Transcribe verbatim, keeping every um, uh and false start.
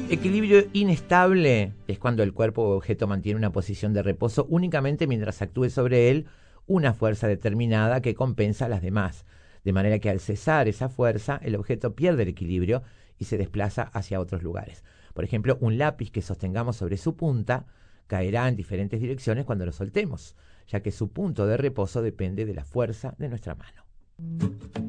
Equilibrio inestable es cuando el cuerpo o objeto mantiene una posición de reposo únicamente mientras actúe sobre él una fuerza determinada que compensa a las demás, de manera que al cesar esa fuerza, el objeto pierde el equilibrio y se desplaza hacia otros lugares. Por ejemplo, un lápiz que sostengamos sobre su punta caerá en diferentes direcciones cuando lo soltemos, ya que su punto de reposo depende de la fuerza de nuestra mano.